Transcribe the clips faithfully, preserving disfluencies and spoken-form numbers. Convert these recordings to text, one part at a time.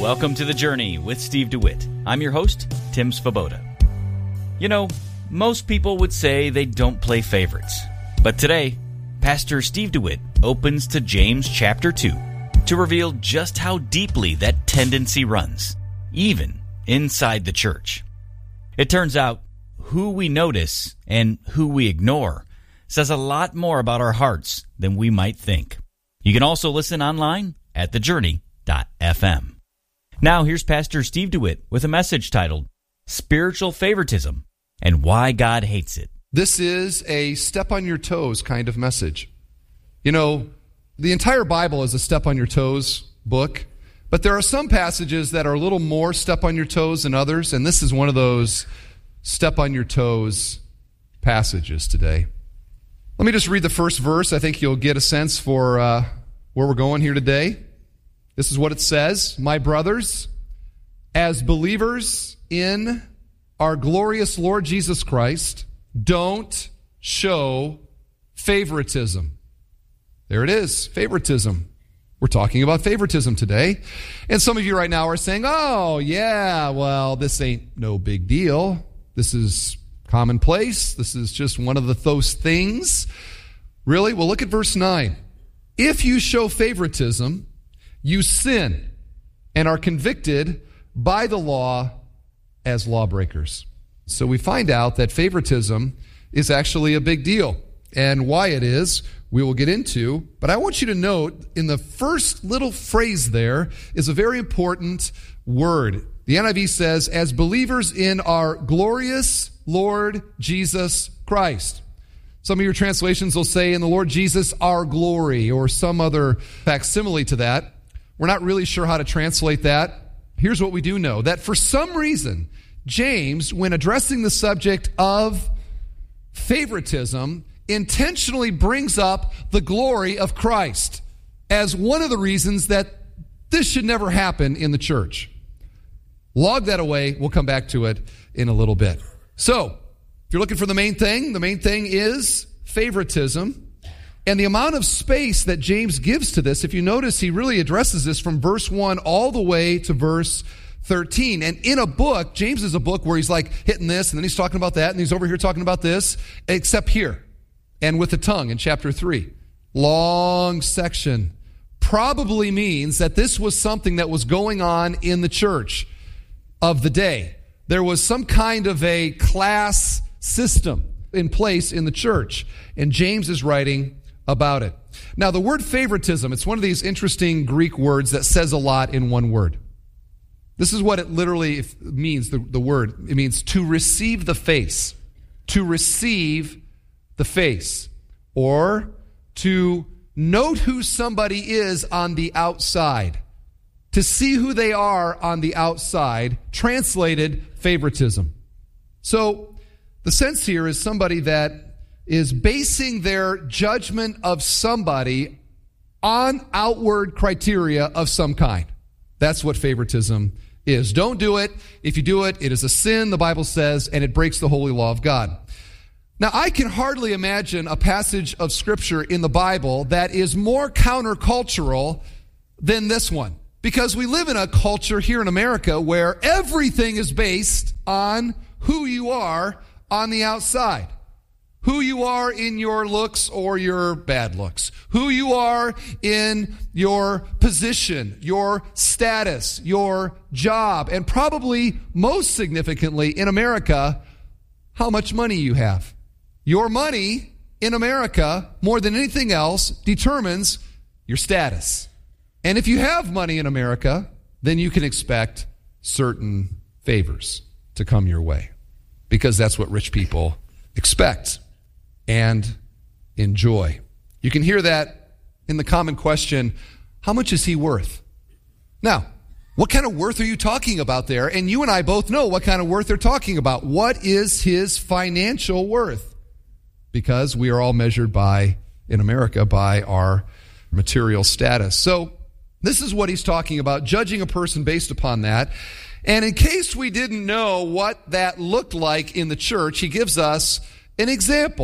Welcome to The Journey with Steve DeWitt. I'm your host, Tim Svoboda. You know, most people would say they don't play favorites. But today, Pastor Steve DeWitt opens to James chapter two to reveal just how deeply that tendency runs, even inside the church. It turns out, who we notice and who we ignore says a lot more about our hearts than we might think. You can also listen online at the journey dot f m. Now here's Pastor Steve DeWitt with a message titled, Spiritual Favoritism and Why God Hates It. This is a step on your toes kind of message. You know, the entire Bible is a step on your toes book, but there are some passages that are a little more step on your toes than others, and this is one of those step on your toes passages today. Let me just read the first verse. I think you'll get a sense for uh, where we're going here today. This is what it says. My brothers, as believers in our glorious Lord Jesus Christ, don't show favoritism. There it is, favoritism. We're talking about favoritism today. And some of you right now are saying, oh, yeah, well, this ain't no big deal. This is commonplace. This is just one of the those things. Really? Well, look at verse nine. If you show favoritism, you sin and are convicted by the law as lawbreakers. So we find out that favoritism is actually a big deal. And why it is, we will get into. But I want you to note, in the first little phrase there is a very important word. The N I V says, as believers in our glorious Lord Jesus Christ. Some of your translations will say, in the Lord Jesus, our glory, or some other facsimile to that. We're not really sure how to translate that. Here's what we do know, that for some reason, James, when addressing the subject of favoritism, intentionally brings up the glory of Christ as one of the reasons that this should never happen in the church. Log that away. We'll come back to it in a little bit. So, if you're looking for the main thing, the main thing is favoritism. And the amount of space that James gives to this, if you notice, he really addresses this from verse one all the way to verse thirteen. And in a book, James is a book where he's like hitting this, and then he's talking about that, and he's over here talking about this, except here, and with the tongue in chapter three. Long section. Probably means that this was something that was going on in the church of the day. There was some kind of a class system in place in the church, and James is writing about it. Now, the word favoritism, it's one of these interesting Greek words that says a lot in one word. This is what it literally means, the, the word. It means to receive the face. To receive the face. Or to note who somebody is on the outside. To see who they are on the outside. Translated, favoritism. So, the sense here is somebody that is basing their judgment of somebody on outward criteria of some kind. That's what favoritism is. Don't do it. If you do it, it is a sin, the Bible says, and it breaks the holy law of God. Now, I can hardly imagine a passage of Scripture in the Bible that is more countercultural than this one. Because we live in a culture here in America where everything is based on who you are on the outside. Who you are in your looks or your bad looks. Who you are in your position, your status, your job, and probably most significantly in America, how much money you have. Your money in America, more than anything else, determines your status. And if you have money in America, then you can expect certain favors to come your way. Because that's what rich people expect and enjoy. You can hear that in the common question, how much is he worth? Now, what kind of worth are you talking about there? And you and I both know what kind of worth they're talking about. What is his financial worth? Because we are all measured by, in America, by our material status. So, this is what he's talking about, judging a person based upon that. And in case we didn't know what that looked like in the church, he gives us an example.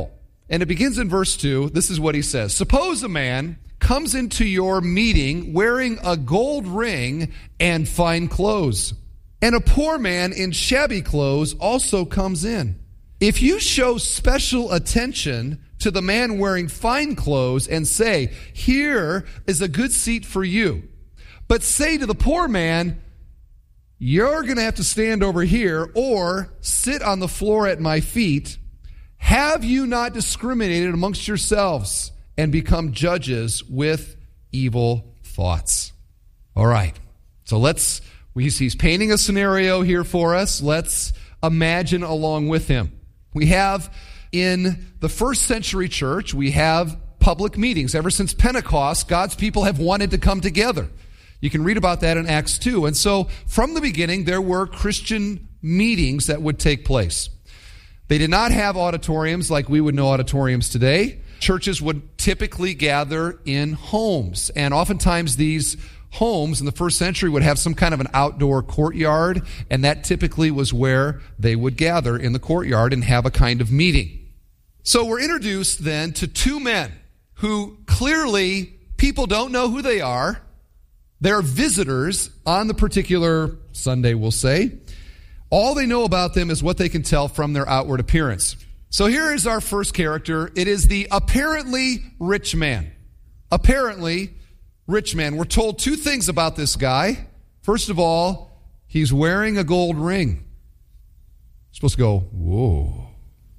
And it begins in verse two. This is what he says. Suppose a man comes into your meeting wearing a gold ring and fine clothes, and a poor man in shabby clothes also comes in. If you show special attention to the man wearing fine clothes and say, here is a good seat for you, but say to the poor man, you're going to have to stand over here or sit on the floor at my feet, have you not discriminated amongst yourselves and become judges with evil thoughts? All right. So let's, he's painting a scenario here for us. Let's imagine along with him. We have in the first century church, we have public meetings. Ever since Pentecost, God's people have wanted to come together. You can read about that in Acts two. And so from the beginning, there were Christian meetings that would take place. They did not have auditoriums like we would know auditoriums today. Churches would typically gather in homes. And oftentimes these homes in the first century would have some kind of an outdoor courtyard. And that typically was where they would gather in the courtyard and have a kind of meeting. So we're introduced then to two men who clearly people don't know who they are. They're visitors on the particular Sunday, we'll say. All they know about them is what they can tell from their outward appearance. So here is our first character. It is the apparently rich man. Apparently rich man. We're told two things about this guy. First of all, he's wearing a gold ring. You're supposed to go, whoa.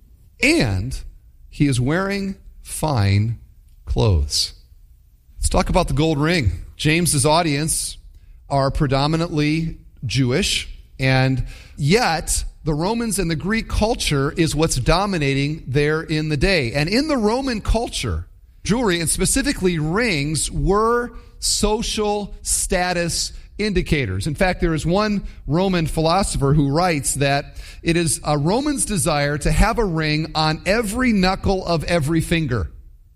And he is wearing fine clothes. Let's talk about the gold ring. James's audience are predominantly Jewish, and yet the Romans and the Greek culture is what's dominating there in the day. And in the Roman culture, jewelry, and specifically rings, were social status indicators. In fact, there is one Roman philosopher who writes that it is a Roman's desire to have a ring on every knuckle of every finger.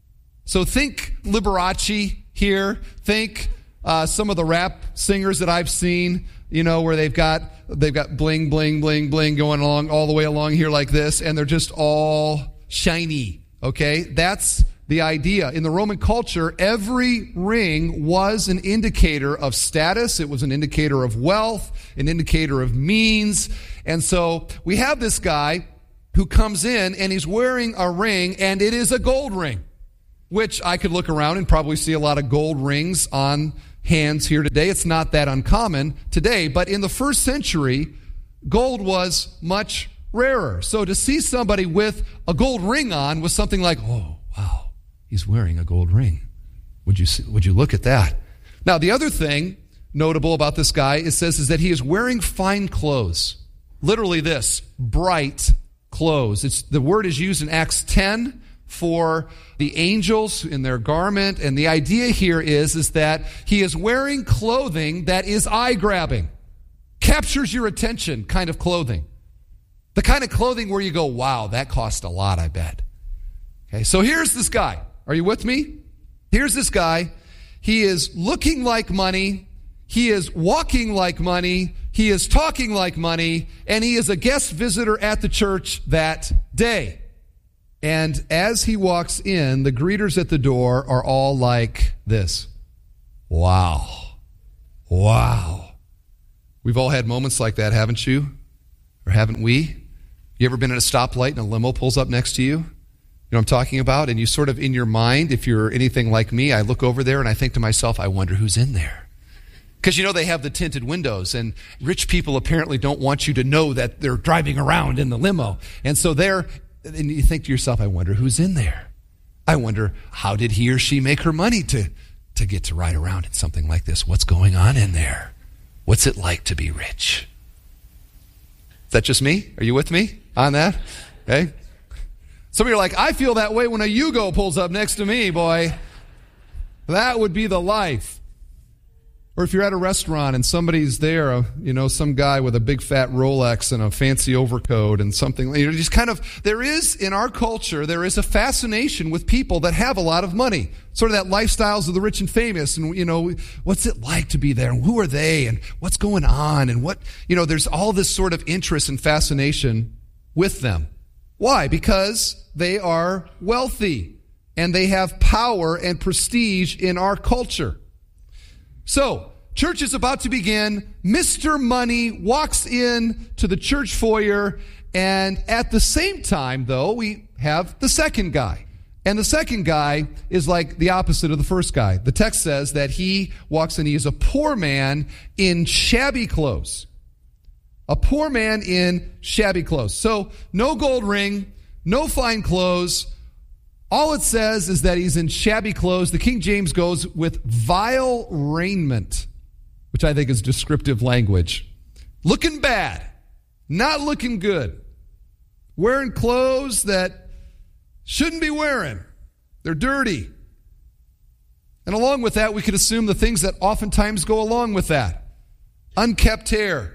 So think Liberace here. Think uh, some of the rap singers that I've seen, you know, where they've got they've got bling, bling, bling, bling going along all the way along here like this, and they're just all shiny. Okay, that's the idea. In the Roman culture, every ring was an indicator of status. It was an indicator of wealth, an indicator of means. And so we have this guy who comes in and he's wearing a ring, and it is a gold ring, which I could look around and probably see a lot of gold rings on hands here today. It's not that uncommon today, but in the first century, gold was much rarer. So to see somebody with a gold ring on was something like, oh, wow, he's wearing a gold ring. Would you see, would you look at that? Now, the other thing notable about this guy, it says, is that he is wearing fine clothes. Literally this, bright clothes. It's, the word is used in Acts ten for the angels in their garment. And the idea here is, is that he is wearing clothing that is eye-grabbing, captures your attention kind of clothing. The kind of clothing where you go, wow, that cost a lot, I bet. Okay, so here's this guy. Are you with me? Here's this guy. He is looking like money. He is walking like money. He is talking like money. And he is a guest visitor at the church that day. And as he walks in, the greeters at the door are all like this. Wow. Wow. We've all had moments like that, haven't you? Or haven't we? You ever been at a stoplight and a limo pulls up next to you? You know what I'm talking about? And you sort of, in your mind, if you're anything like me, I look over there and I think to myself, I wonder who's in there. Because, you know, they have the tinted windows, and rich people apparently don't want you to know that they're driving around in the limo. And so they're, and you think to yourself, I wonder who's in there. I wonder, how did he or she make her money to, to get to ride around in something like this? What's going on in there? What's it like to be rich? Is that just me? Are you with me on that? Okay. Some of you are like, I feel that way when a Yugo pulls up next to me, boy. That would be the life. Or if you're at a restaurant and somebody's there, uh, you know, some guy with a big fat Rolex and a fancy overcoat and something, you know, just kind of, there is, in our culture, there is a fascination with people that have a lot of money. Sort of that lifestyles of the rich and famous, and, you know, what's it like to be there, and who are they, and what's going on, and what, you know, there's all this sort of interest and fascination with them. Why? Because they are wealthy and they have power and prestige in our culture. So, church is about to begin. Mister Money walks in to the church foyer, and at the same time, though, we have the second guy. And the second guy is like the opposite of the first guy. The text says that he walks in, he is a poor man in shabby clothes. A poor man in shabby clothes. So, no gold ring, no fine clothes. All it says is that he's in shabby clothes. The King James goes with vile raiment, which I think is descriptive language. Looking bad, not looking good. Wearing clothes that shouldn't be wearing. They're dirty. And along with that, we could assume the things that oftentimes go along with that. Unkept hair.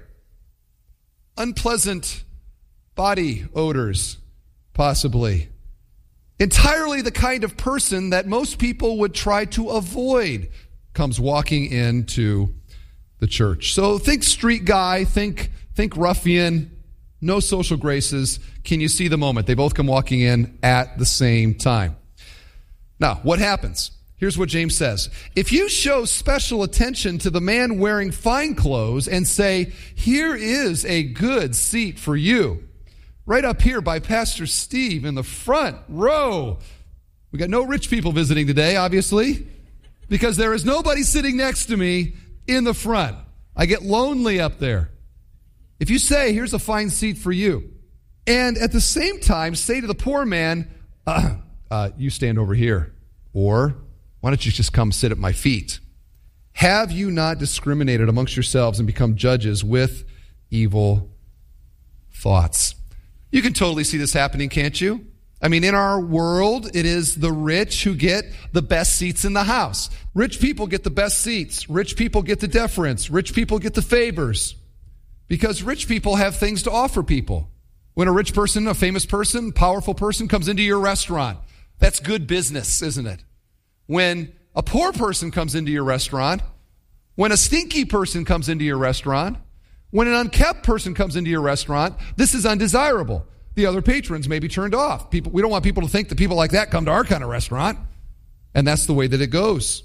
Unpleasant body odors, possibly. Entirely the kind of person that most people would try to avoid comes walking into the church. So think street guy, think, think ruffian, no social graces. Can you see the moment? They both come walking in at the same time. Now, what happens? Here's what James says. If you show special attention to the man wearing fine clothes and say, here is a good seat for you, right up here by Pastor Steve in the front row. We got no rich people visiting today, obviously, because there is nobody sitting next to me in the front. I get lonely up there. If you say, here's a fine seat for you, and at the same time say to the poor man, uh, uh, you stand over here, or why don't you just come sit at my feet? Have you not discriminated amongst yourselves and become judges with evil thoughts? You can totally see this happening, can't you? I mean, in our world, it is the rich who get the best seats in the house. Rich people get the best seats. Rich people get the deference. Rich people get the favors. Because rich people have things to offer people. When a rich person, a famous person, powerful person comes into your restaurant, that's good business, isn't it? When a poor person comes into your restaurant, when a stinky person comes into your restaurant, when an unkept person comes into your restaurant, this is undesirable. The other patrons may be turned off. People, we don't want people to think that people like that come to our kind of restaurant. And that's the way that it goes.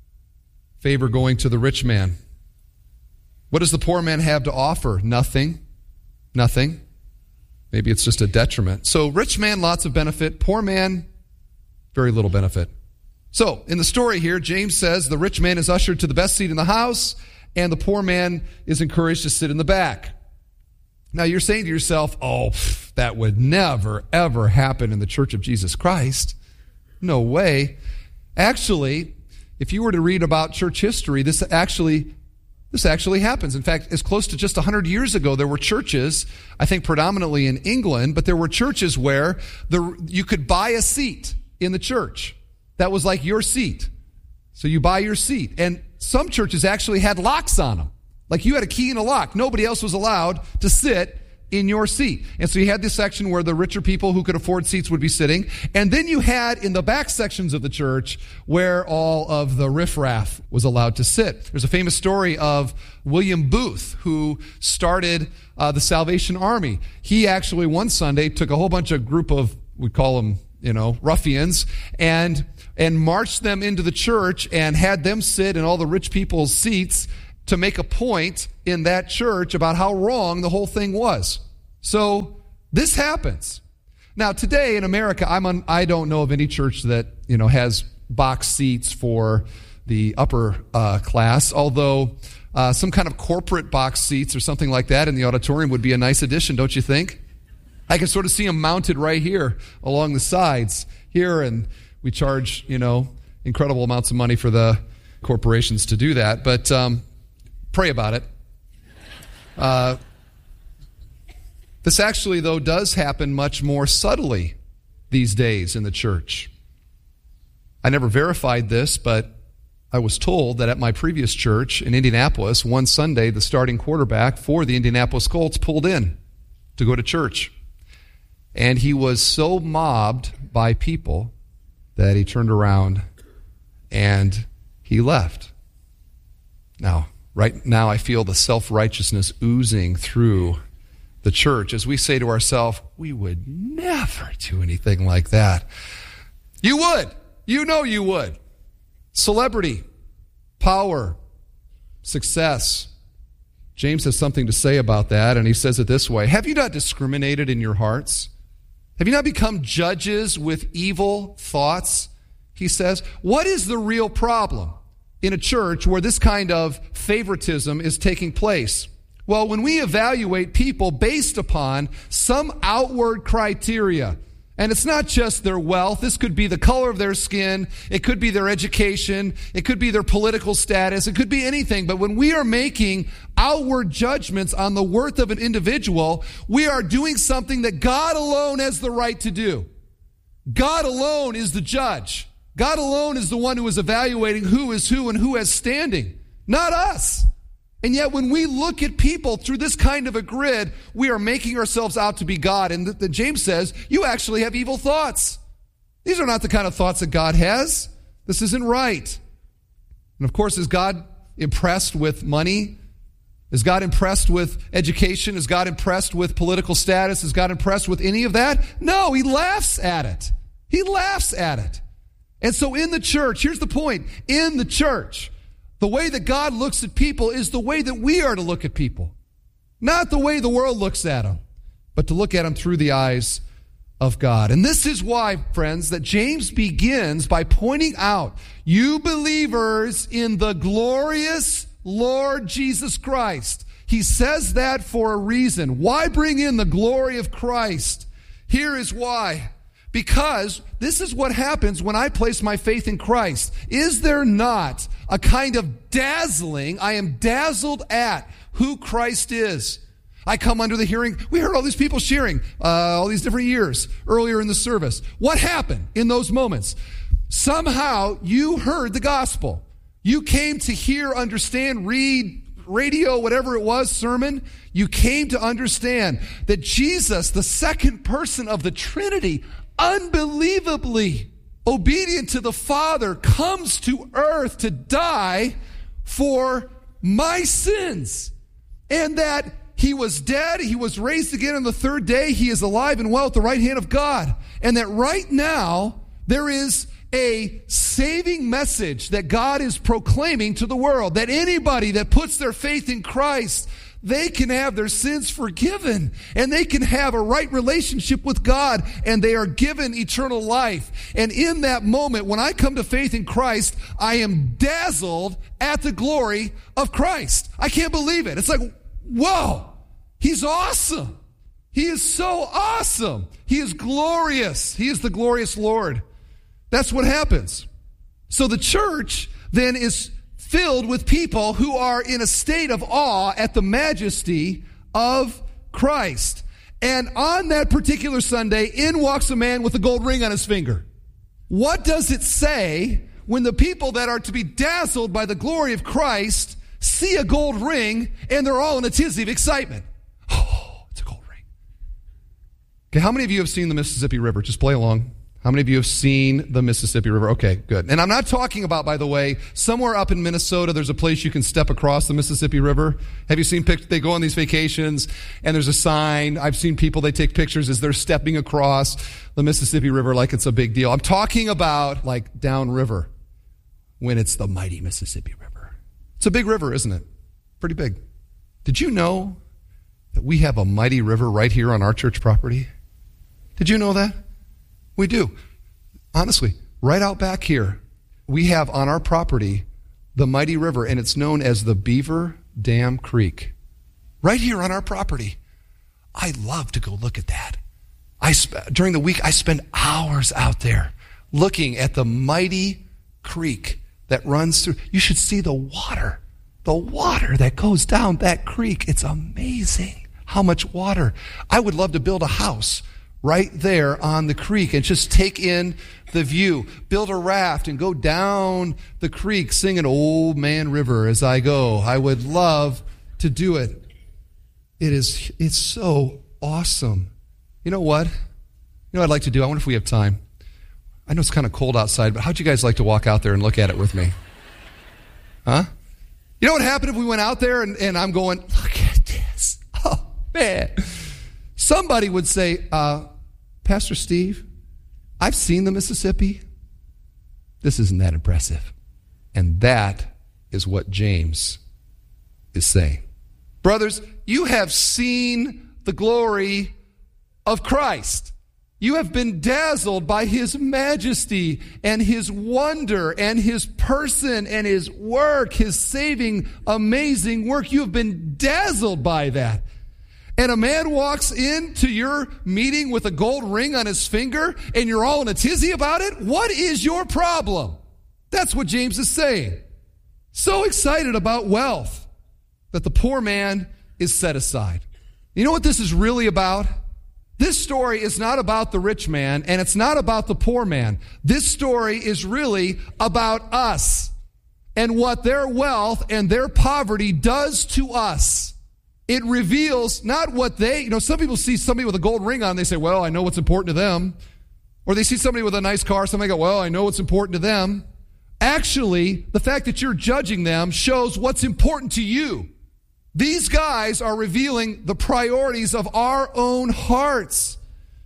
Favor going to the rich man. What does the poor man have to offer? Nothing. Nothing. Maybe it's just a detriment. So rich man, lots of benefit. Poor man, very little benefit. So in the story here, James says the rich man is ushered to the best seat in the house, and the poor man is encouraged to sit in the back. Now you're saying to yourself, oh, pff, that would never, ever happen in the Church of Jesus Christ. No way. Actually, if you were to read about church history, this actually this actually happens. In fact, as close to just one hundred years ago, there were churches, I think predominantly in England, but there were churches where the, you could buy a seat in the church. That was like your seat. So you buy your seat. And some churches actually had locks on them. Like you had a key and a lock. Nobody else was allowed to sit in your seat. And so you had this section where the richer people who could afford seats would be sitting. And then you had in the back sections of the church where all of the riffraff was allowed to sit. There's a famous story of William Booth, who started uh, the Salvation Army. He actually one Sunday took a whole bunch of group of, we call them, you know, ruffians, and and marched them into the church and had them sit in all the rich people's seats to make a point in that church about how wrong the whole thing was. So this happens. Now today in America, I'm on, I don't know of any church that, you know, has box seats for the upper uh, class, although uh, some kind of corporate box seats or something like that in the auditorium would be a nice addition, don't you think? I can sort of see them mounted right here along the sides here, and we charge, you know, incredible amounts of money for the corporations to do that, but um, pray about it. Uh, this actually, though, does happen much more subtly these days in the church. I never verified this, but I was told that at my previous church in Indianapolis, one Sunday, the starting quarterback for the Indianapolis Colts pulled in to go to church. And he was so mobbed by people that he turned around and he left. Now, right now I feel the self-righteousness oozing through the church as we say to ourselves, we would never do anything like that. You would. You know you would. Celebrity, power, success. James has something to say about that, and he says it this way. Have you not discriminated in your hearts? Have you not become judges with evil thoughts? He says, what is the real problem in a church where this kind of favoritism is taking place? Well, when we evaluate people based upon some outward criteria, and it's not just their wealth. This could be the color of their skin. It could be their education. It could be their political status. It could be anything. But when we are making outward judgments on the worth of an individual, we are doing something that God alone has the right to do. God alone is the judge. God alone is the one who is evaluating who is who and who has standing, not us. And yet when we look at people through this kind of a grid, we are making ourselves out to be God. And the, the James says, you actually have evil thoughts. These are not the kind of thoughts that God has. This isn't right. And of course, is God impressed with money? Is God impressed with education? Is God impressed with political status? Is God impressed with any of that? No, he laughs at it. He laughs at it. And so in the church, here's the point. In the church, the way that God looks at people is the way that we are to look at people. Not the way the world looks at them, but to look at them through the eyes of God. And this is why, friends, that James begins by pointing out, you believers in the glorious Lord Jesus Christ. He says that for a reason. Why bring in the glory of Christ? Here is why. Because this is what happens when I place my faith in Christ. Is there not a kind of dazzling, I am dazzled at who Christ is? I come under the hearing, we heard all these people cheering, uh, all these different years earlier in the service. What happened in those moments? Somehow you heard the gospel. You came to hear, understand, read, radio, whatever it was, sermon. You came to understand that Jesus, the second person of the Trinity, unbelievably obedient to the Father, comes to earth to die for my sins. And that he was dead, he was raised again on the third day, he is alive and well at the right hand of God. And that right now, there is a saving message that God is proclaiming to the world. That anybody that puts their faith in Christ, they can have their sins forgiven, and they can have a right relationship with God, and they are given eternal life. And in that moment, when I come to faith in Christ, I am dazzled at the glory of Christ. I can't believe it. It's like, whoa, he's awesome. He is so awesome. He is glorious. He is the glorious Lord. That's what happens. So the church then is filled with people who are in a state of awe at the majesty of Christ. And on that particular Sunday, in walks a man with a gold ring on his finger. What does it say when the people that are to be dazzled by the glory of Christ see a gold ring and they're all in a tizzy of excitement? Oh, it's a gold ring. Okay, how many of you have seen the Mississippi River? Just play along. How many of you have seen the Mississippi River? Okay, good. And I'm not talking about, by the way, somewhere up in Minnesota, there's a place you can step across the Mississippi River. Have you seen pictures? They go on these vacations, and there's a sign. I've seen people, they take pictures as they're stepping across the Mississippi River like it's a big deal. I'm talking about, like, downriver, when it's the mighty Mississippi River. It's a big river, isn't it? Pretty big. Did you know that we have a mighty river right here on our church property? Did you know that? We do. Honestly, right out back here, we have on our property the mighty river, and it's known as the Beaver Dam Creek. Right here on our property. I love to go look at that. I sp- during the week, I spend hours out there looking at the mighty creek that runs through. You should see the water. The water that goes down that creek. It's amazing how much water. I would love to build a house right there on the creek and just take in the view. Build a raft and go down the creek singing Old Man River as I go. I would love to do it. It is, it's so awesome. You know what? You know what I'd like to do? I wonder if we have time. I know it's kind of cold outside, but how'd you guys like to walk out there and look at it with me? Huh? You know what happened if we went out there and, and I'm going, look at this. Oh, man. somebody would say, uh, Pastor Steve, I've seen the Mississippi. This isn't that impressive. And that is what James is saying. Brothers, you have seen the glory of Christ. You have been dazzled by his majesty and his wonder and his person and his work, his saving, amazing work. You have been dazzled by that. And a man walks into your meeting with a gold ring on his finger and you're all in a tizzy about it? What is your problem? That's what James is saying. So excited about wealth that the poor man is set aside. You know what this is really about? This story is not about the rich man, and it's not about the poor man. This story is really about us and what their wealth and their poverty does to us. It reveals not what they, you know, some people see somebody with a gold ring on, they say, well, I know what's important to them. Or they see somebody with a nice car, somebody go, well, I know what's important to them. Actually, the fact that you're judging them shows what's important to you. These guys are revealing the priorities of our own hearts.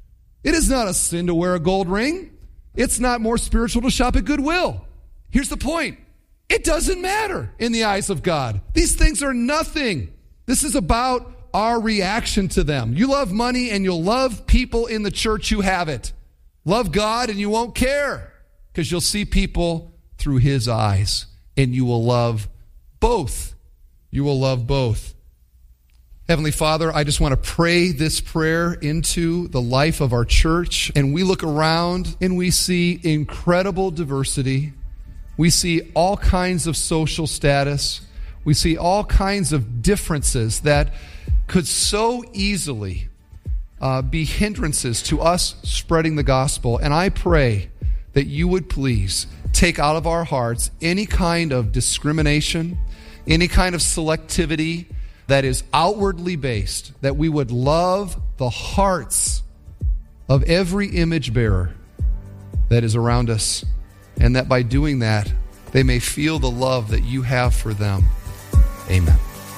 It is not a sin to wear a gold ring. It's not more spiritual to shop at Goodwill. Here's the point. It doesn't matter in the eyes of God. These things are nothing. This is about our reaction to them. You love money and you'll love people in the church who have it. Love God and you won't care because you'll see people through his eyes and you will love both. You will love both. Heavenly Father, I just want to pray this prayer into the life of our church. And we look around and we see incredible diversity. We see all kinds of social status. We see all kinds of differences that could so easily uh, be hindrances to us spreading the gospel. And I pray that you would please take out of our hearts any kind of discrimination, any kind of selectivity that is outwardly based, that we would love the hearts of every image bearer that is around us, and that by doing that, they may feel the love that you have for them. Amen.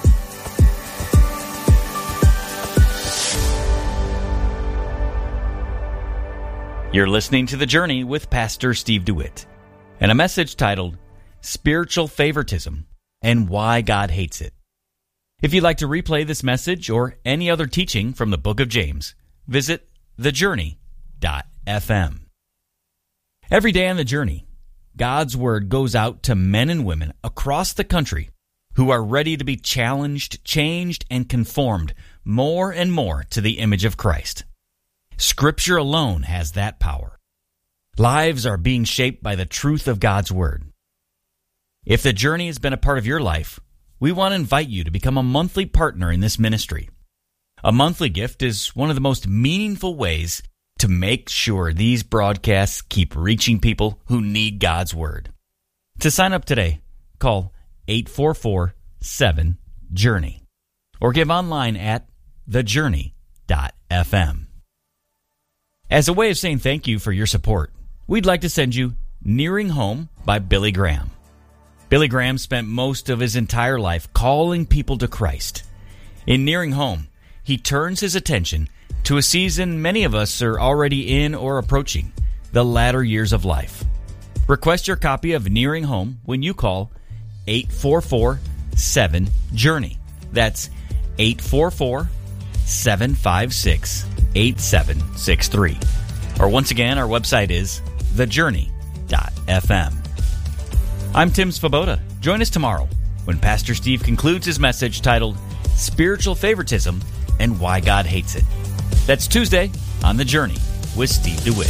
You're listening to The Journey with Pastor Steve DeWitt, and a message titled Spiritual Favoritism and Why God Hates It. If you'd like to replay this message or any other teaching from the book of James, visit the journey dot f m. Every day on The Journey, God's Word goes out to men and women across the country who are ready to be challenged, changed, and conformed more and more to the image of Christ. Scripture alone has that power. Lives are being shaped by the truth of God's Word. If The Journey has been a part of your life, we want to invite you to become a monthly partner in this ministry. A monthly gift is one of the most meaningful ways to make sure these broadcasts keep reaching people who need God's Word. To sign up today, call eight four four, seven, journey or give online at the journey dot f m. As a way of saying thank you for your support, we'd like to send you Nearing Home by Billy Graham. Billy Graham spent most of his entire life calling people to Christ. In Nearing Home, he turns his attention to a season many of us are already in or approaching, the latter years of life. Request your copy of Nearing Home when you call eight four four, seven, journey. That's eight four four, seven five six, eight seven six three. Or once again, our website is the journey dot f m. I'm Tim Svoboda. Join us tomorrow when Pastor Steve concludes his message titled Spiritual Favoritism and Why God Hates It. That's Tuesday on The Journey with Steve DeWitt.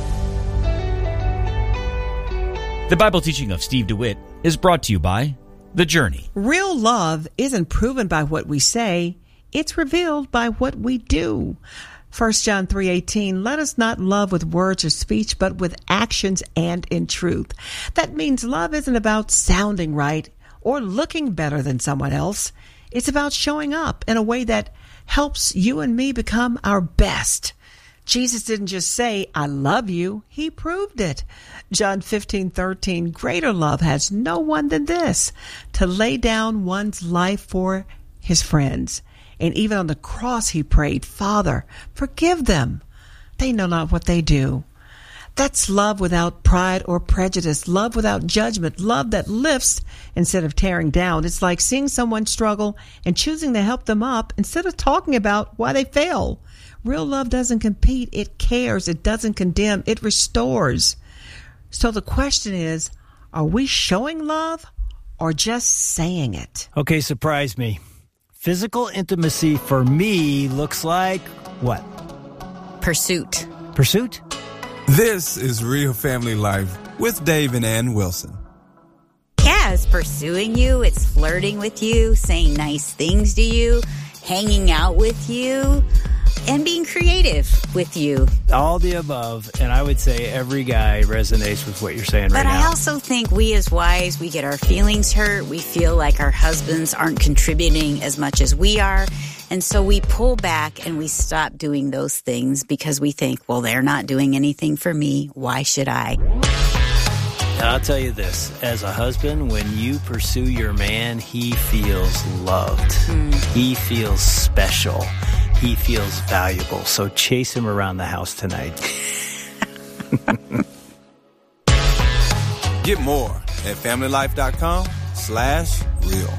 The Bible teaching of Steve DeWitt is brought to you by The Journey. Real love isn't proven by what we say, it's revealed by what we do. First John three eighteen, let us not love with words or speech, but with actions and in truth. That means love isn't about sounding right or looking better than someone else. It's about showing up in a way that helps you and me become our best. Jesus didn't just say, I love you. He proved it. John fifteen thirteen, greater love has no one than this, to lay down one's life for his friends. And even on the cross, he prayed, Father, forgive them. They know not what they do. That's love without pride or prejudice, love without judgment, love that lifts instead of tearing down. It's like seeing someone struggle and choosing to help them up instead of talking about why they fail. Real love doesn't compete. It cares. It doesn't condemn. It restores. So the question is, are we showing love or just saying it? Okay, surprise me. Physical intimacy for me looks like what? Pursuit. Pursuit? This is Real Family Life with Dave and Ann Wilson. Yeah, it's pursuing you. It's flirting with you, saying nice things to you, hanging out with you, and being creative with you. All the above, and I would say every guy resonates with what you're saying but right now. But I also think we as wives, we get our feelings hurt. We feel like our husbands aren't contributing as much as we are. And so we pull back and we stop doing those things because we think, well, they're not doing anything for me. Why should I? And I'll tell you this, as a husband, when you pursue your man, he feels loved. Mm. He feels special. He feels valuable. So chase him around the house tonight. Get more at familylife.com slash real.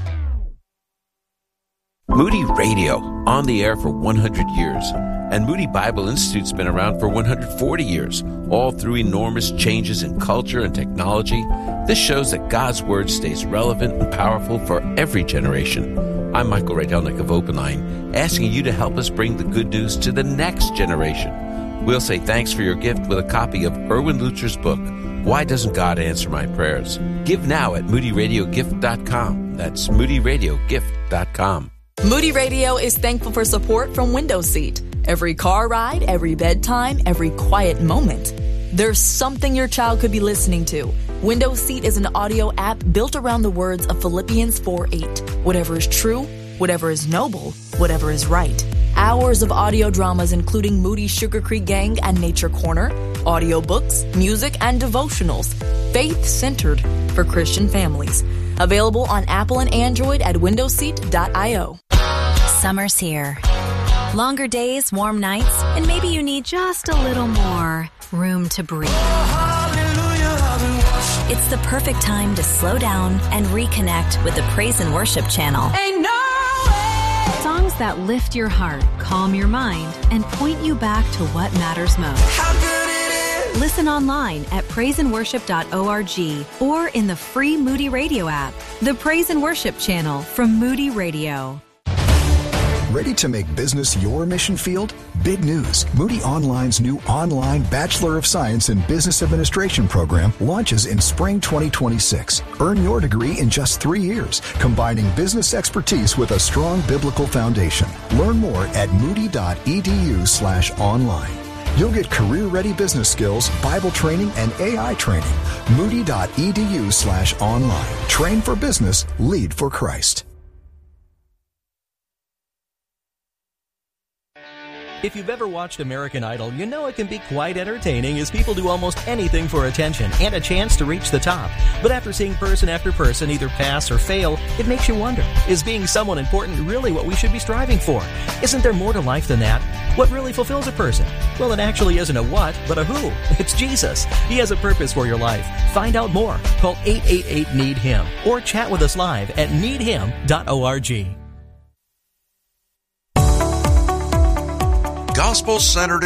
Moody Radio, on the air for one hundred years. And Moody Bible Institute's been around for one hundred forty years, all through enormous changes in culture and technology. This shows that God's Word stays relevant and powerful for every generation. I'm Michael Rydelnik of Open Line, asking you to help us bring the good news to the next generation. We'll say thanks for your gift with a copy of Erwin Lutzer's book, Why Doesn't God Answer My Prayers? Give now at moody radio gift dot com. That's moody radio gift dot com. Moody Radio is thankful for support from Window Seat. Every car ride, every bedtime, every quiet moment. There's something your child could be listening to. Window Seat is an audio app built around the words of Philippians four eight. Whatever is true, whatever is noble, whatever is right. Hours of audio dramas including Moody Sugar Creek Gang and Nature Corner, audiobooks, music, and devotionals. Faith-centered for Christian families. Available on Apple and Android at window seat dot io. Summer's here. Longer days, warm nights, and maybe you need just a little more room to breathe. It's the perfect time to slow down and reconnect with the Praise and Worship channel. Ain't no way. Songs that lift your heart, calm your mind, and point you back to what matters most. How good it is. Listen online at praise and worship dot org or in the free Moody Radio app. The Praise and Worship channel from Moody Radio. Ready to make business your mission field? Big news. Moody Online's new online Bachelor of Science in Business Administration program launches in spring twenty twenty-six. Earn your degree in just three years, combining business expertise with a strong biblical foundation. Learn more at moody dot e d u slash online. You'll get career-ready business skills, Bible training, and A I training. moody dot e d u slash online. Train for business, lead for Christ. If you've ever watched American Idol, you know it can be quite entertaining as people do almost anything for attention and a chance to reach the top. But after seeing person after person either pass or fail, it makes you wonder, is being someone important really what we should be striving for? Isn't there more to life than that? What really fulfills a person? Well, it actually isn't a what, but a who. It's Jesus. He has a purpose for your life. Find out more. Call eight eight eight, need him or chat with us live at need him dot org. Gospel-centered